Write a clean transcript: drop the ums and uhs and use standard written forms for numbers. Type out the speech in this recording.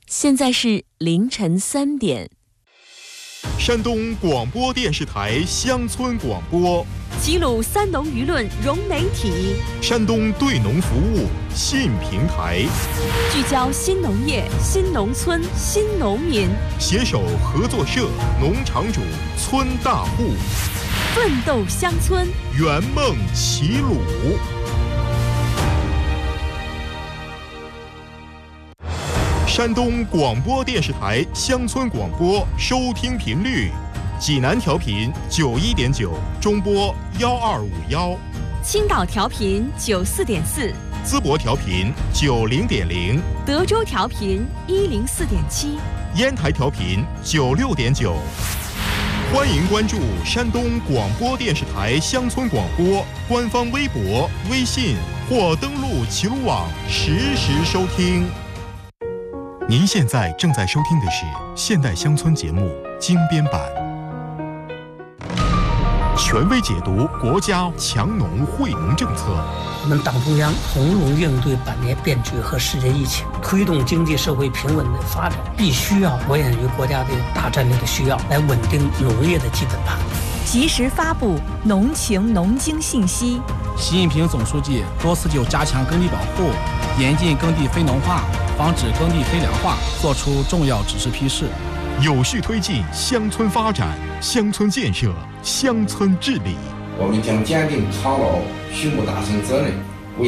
现在是凌晨3点。 山东广播电视台乡村广播， 齐鲁三农舆论融媒体， 山东对农服务新平台， 聚焦新农业、新农村、新农民， 携手合作社、农场主、村大户， 奋斗乡村， 圆梦齐鲁。山东广播电视台乡村广播收听频率：济南调频91.9，中波1251； 青岛调频94.4， 淄博调频90.0， 德州调频104.7， 烟台调频96.9。欢迎关注山东广播电视台乡村广播官方微博、微信，或登录齐鲁网实时收听。您现在正在收听的是现代乡村节目精编版，权威解读国家强农惠农政策。 我们党中央从容应对百年变局和世界疫情，推动经济社会平稳的发展，必须要着眼于国家的大战略的需要，来稳定农业的基本盘。 及时发布农情农经信息。 习近平总书记多次就加强耕地保护、严禁耕地非农化、防止耕地非粮化作出重要指示批示， 有序推进乡村发展、乡村建设、乡村治理。 我们将坚定操劳畜牧大省责任，